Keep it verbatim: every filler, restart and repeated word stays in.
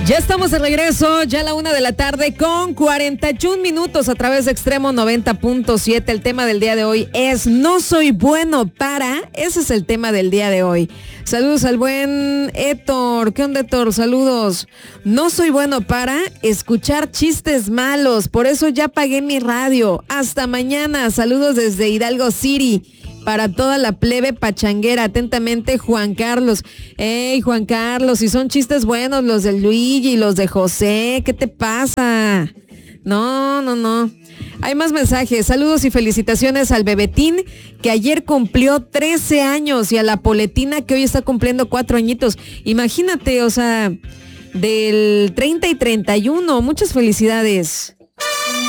Ya estamos de regreso, ya a la una de la tarde con cuarenta y un minutos a través de Extremo noventa punto siete. El tema del día de hoy es no soy bueno para, ese es el tema del día de hoy. Saludos al buen Héctor, ¿qué onda Héctor? Saludos. No soy bueno para escuchar chistes malos, por eso ya pagué mi radio. Hasta mañana, saludos desde Hidalgo City. Para toda la plebe pachanguera, atentamente Juan Carlos. Ey, Juan Carlos, si son chistes buenos los de Luigi y los de José, ¿qué te pasa? No, no, no. Hay más mensajes. Saludos y felicitaciones al Bebetín, que ayer cumplió trece años, y a la Poletina, que hoy está cumpliendo cuatro añitos. Imagínate, o sea, del treinta y treinta y uno. Muchas felicidades.